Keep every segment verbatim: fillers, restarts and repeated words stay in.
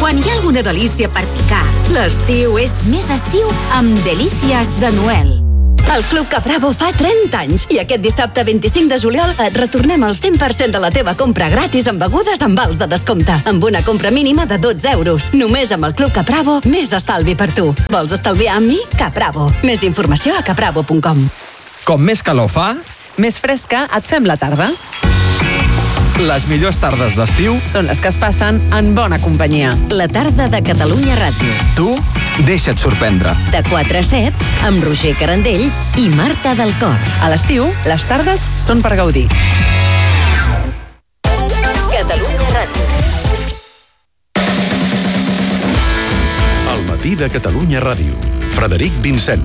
Quan hi ha alguna delícia per picar, l'estiu és més estiu amb Delícies de Noel. El Club Capravo fa trenta anys i aquest dissabte vint-i-cinc de juliol et retornem el cent per cent de la teva compra gratis amb begudes amb vals de descompte, amb una compra mínima de dotze euros. Només amb el Club Capravo, més estalvi per tu. Vols estalviar amb mi? Capravo. Més informació a capravo punt com. Com més calor fa, més fresca et fem la tarda. Les millors tardes d'estiu són les que es passen en bona companyia. La tarda de Catalunya Ràdio. Tu deixa't sorprendre. De quatre a set, amb Roger Carandell i Marta del Cor. A l'estiu, les tardes són per gaudir. Catalunya Ràdio. Al matí de Catalunya Ràdio. Frederic Vincent.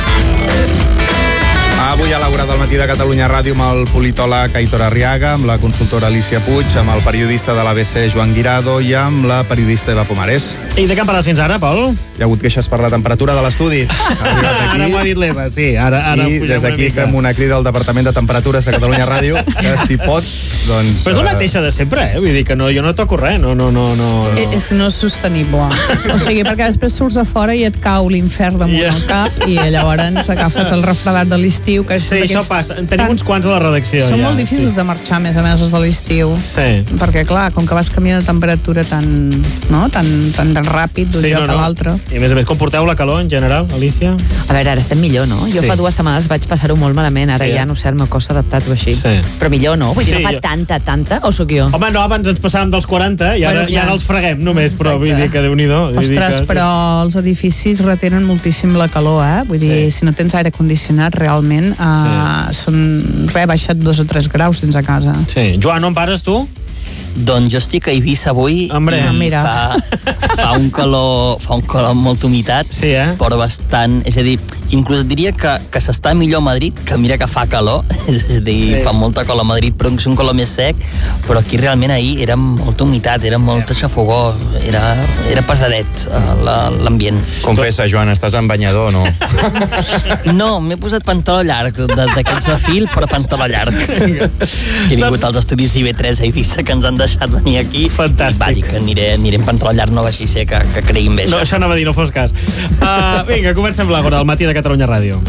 Avui a l'hora del matí de Catalunya Ràdio amb el politòleg Aitor Arriaga, amb la consultora Alicia Puig, amb el periodista de l'A B C Joan Guirado i amb la periodista Eva Pomares. I de què han parlat fins ara, Pol? Hi ha hagut queixes per la temperatura de l'estudi. Ara m'ho ha dit l'Eva, sí. Ara, ara I des d'aquí fem una crida al Departament de Temperatures de Catalunya Ràdio, que si pot, doncs... Però és la mateixa de sempre, eh? Vull dir que no, jo no toco res, no, no, no, no. no. És no és sostenible. O sigui, perquè després surts de fora i et cau l'infern damunt yeah. el cap i llavors agafes el refredat de l'estiu, que és sí, això passa. En tenim tan... uns quants a la redacció. Són ja, molt difícils sí. de marxar, més a més, els de l'estiu. Sí. Perquè, clar, com que vas canviant de temperatura tan, no? tan, tan, tan ràpid d'un sí, lloc no, no. a l'altre. I a més a més, com porteu la calor en general, Alicia? A veure, ara estem millor, no? Jo sí. fa dues setmanes vaig passar-ho molt malament, ara sí. ja no sé, el meu cos s'ha adaptat o així. Sí. Però millor, no? Vull dir, sí, no fa jo... tanta, tanta, o sóc jo? Home, no, abans ens passàvem dels quaranta i ara, bueno, ja ara els freguem només, però vull dir que Déu-n'hi-do. Ostres, que... però els edificis retenen moltíssim la calor, eh? Vull dir, sí. si no tens aire condicionat, realment, uh, sí. són res, ha baixat dos o tres graus dins a casa. Sí. Joan, on pares tu? Doncs jo estic a Eivissa avui. Hombre, i mira. fa, fa un calor fa un calor amb molta humitat, sí, eh? però bastant, és a dir, inclús diria que, que s'està millor a Madrid, que mira que fa calor, és a dir, sí. fa molta calor a Madrid, però és un calor més sec, però aquí realment ahir era molta humitat, era molta xafogó, era, era pesadet l'ambient. Confessa, Joan, estàs en banyador o no? No, m'he posat pantaló llarg, d'aquests de fil, però pantaló llarg. He vingut als estudis I B tres a Eivissa, que ens han deixat venir aquí. Fantàstic. I va dir que aniré, aniré en pantaló llarg, no vagi ser que, que creïm bé. No, això anava a dir, no fos cas. Uh, vinga, comencem l'Àgora, al matí de Catalunya Ràdio.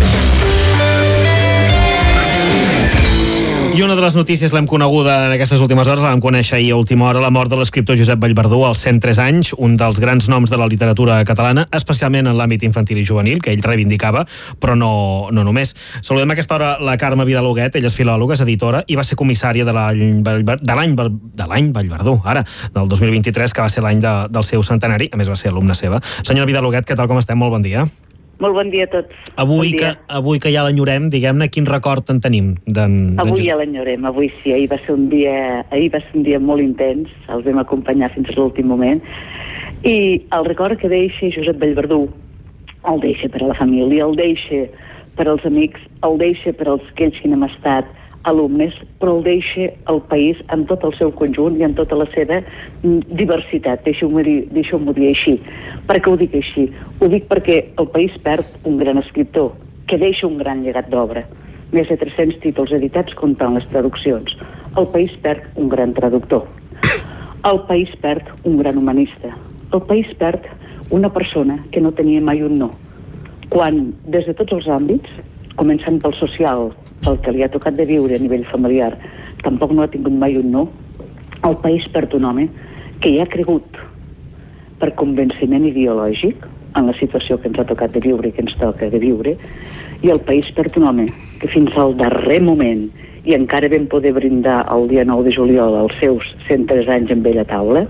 I una de les notícies l'hem coneguda en aquestes últimes hores, la vam conèixer ahir a última hora, la mort de l'escriptor Josep Vallverdú als cent tres anys, un dels grans noms de la literatura catalana, especialment en l'àmbit infantil i juvenil, que ell reivindicava, però no, no només. Saludem a aquesta hora la Carme Vidal-Huguet, ella és filòloga, és editora, i va ser comissària de l'any de l'any Vallverdú, ara, del dos mil vint-i-tres, que va ser l'any de, del seu centenari, a més va ser alumna seva. Senyora Vidal-Huguet, què tal, com estem? Molt bon dia. Molt bon dia a tots. Avui, bon dia. Que, avui que ja l'enyorem, diguem-ne, quin record en tenim? Avui ja l'enyorem, avui sí. Ahir va ser un dia, ahir va ser un dia molt intens, els vam acompanyar fins a l'últim moment, i el record que deixa Josep Vallverdú el deixa per a la família, el deixa per als amics, el deixa per als que ells que n'hem estat alumnes, però el deixa al país en tot el seu conjunt i en tota la seva diversitat. Deixeu-m'ho dir, deixeu-m'ho dir així. Per què ho dic així? Ho dic perquè el país perd un gran escriptor que deixa un gran llegat d'obra. Més de tres-cents títols editats comptant les traduccions. El país perd un gran traductor. El país perd un gran humanista. El país perd una persona que no tenia mai un no. Quan, des de tots els àmbits, començant pel social, pel que li ha tocat de viure a nivell familiar, tampoc no ha tingut mai un no, el país perd un home que hi ha cregut per convenciment ideològic en la situació que ens ha tocat de viure i que ens toca de viure, i el país perd un home que fins al darrer moment, i encara vam poder brindar el dia nou de juliol els seus cent tres anys en vella taula,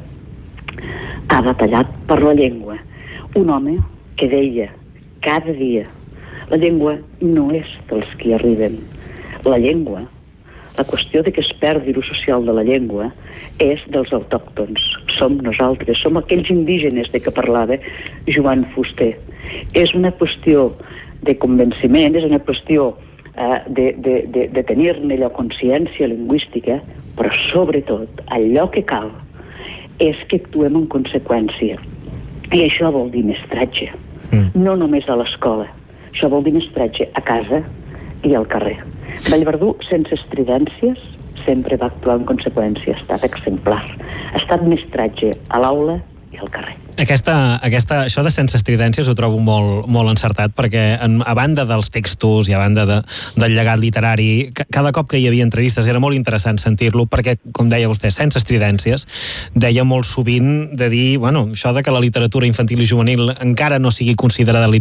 ha batallat per la llengua. Un home que deia cada dia: la llengua no és dels que arriben. La llengua, la qüestió de que es perdi l'ús social de la llengua, és dels autòctons. Som nosaltres, som aquells indígenes de què parlava Joan Fuster. És una qüestió de convenciment, és una qüestió eh, de, de, de, de tenir-ne la consciència lingüística, però sobretot allò que cal és que actuem en conseqüència. I això vol dir mestratge. Mm. No només a l'escola. Això vol dir mestratge a casa i al carrer. Vallverdú, sense estridències, sempre va actuar en conseqüència. Ha estat exemplar. Ha estat mestratge a l'aula i al carrer. Aquesta, aquesta, això de sense estridències ho trobo molt, molt encertat, perquè en, a banda dels textos i a banda de, del llegat literari, cada cop que hi havia entrevistes era molt interessant sentir-lo, perquè, com deia vostè, sense estridències, deia molt sovint de dir, bueno, això de que la literatura infantil i juvenil encara no sigui considerada literatura